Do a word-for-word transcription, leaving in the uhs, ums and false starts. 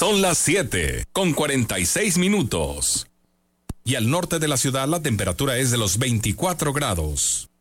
Son las siete con cuarenta y seis minutos. Y al norte de la ciudad la temperatura es de los veinticuatro grados.